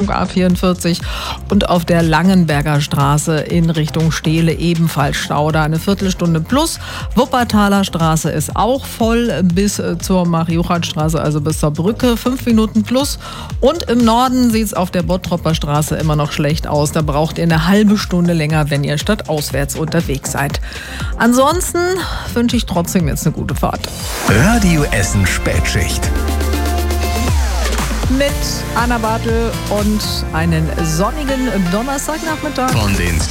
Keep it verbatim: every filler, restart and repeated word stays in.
Richtung A vierundvierzig und auf der Langenberger Straße in Richtung Steele ebenfalls Stau. Da eine Viertelstunde plus. Wuppertaler Straße ist auch voll bis zur Marie-Juchat-Straße, also bis zur Brücke. Fünf Minuten plus. Und im Norden sieht es auf der Bottropper Straße immer noch schlecht aus. Da braucht ihr eine halbe Stunde länger, wenn ihr stadtauswärts unterwegs seid. Ansonsten wünsche ich trotzdem jetzt eine gute Fahrt. Radio Essen Spätschicht. Mit Anna Bartel und einen sonnigen Donnerstagnachmittag. Von den